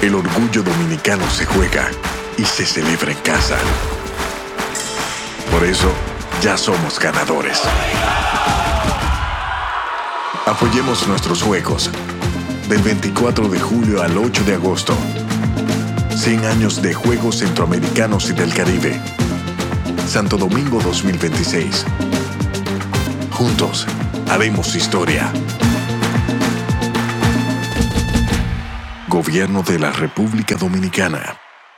El orgullo dominicano se juega y se celebra en casa. Por eso, ya somos ganadores. Apoyemos nuestros juegos. Del 24 de julio al 8 de agosto. 100 años de Juegos Centroamericanos y del Caribe. Santo Domingo 2026. Juntos, haremos historia. Gobierno de la República Dominicana.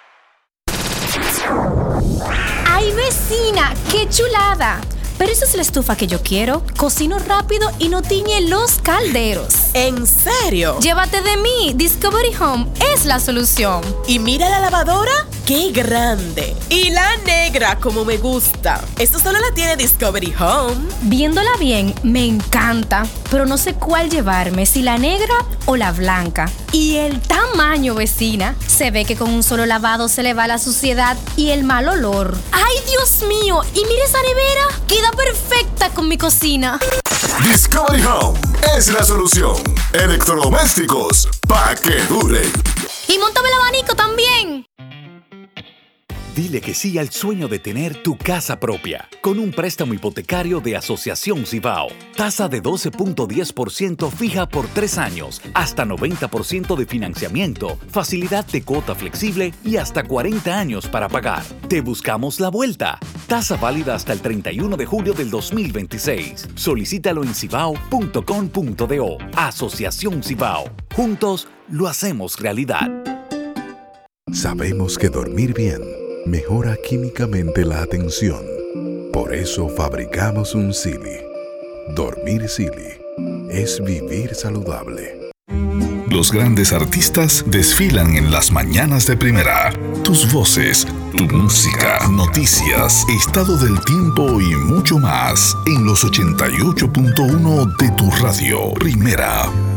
¡Ay, vecina! ¡Qué chulada! Pero esa es la estufa que yo quiero. Cocino rápido y no tiñe los calderos. ¿En serio? Llévate de mí. Discovery Home es la solución. Y mira la lavadora, ¡qué grande! Y la negra, como me gusta. Esto solo la tiene Discovery Home. Viéndola bien, me encanta. Pero no sé cuál llevarme, si la negra o la blanca. Y el tamaño, vecina. Se ve que con un solo lavado se le va la suciedad y el mal olor. ¡Ay, Dios mío! Y mira esa nevera. Queda perfecta con mi cocina. Discovery Home es la solución. Electrodomésticos pa' que duren. Y móntame el abanico también. Dile que sí al sueño de tener tu casa propia con un préstamo hipotecario de Asociación Cibao. Tasa de 12.10% fija por 3 años, hasta 90% de financiamiento, facilidad de cuota flexible y hasta 40 años para pagar. Te buscamos la vuelta. Tasa válida hasta el 31 de julio del 2026. Solicítalo en cibao.com.do. Asociación Cibao. Juntos lo hacemos realidad. Sabemos que dormir bien mejora químicamente la atención. Por eso fabricamos un Silly. Dormir Silly es vivir saludable. Los grandes artistas desfilan en las mañanas de Primera. Tus voces, tu música, noticias, estado del tiempo y mucho más en los 88.1 de tu radio. Primera.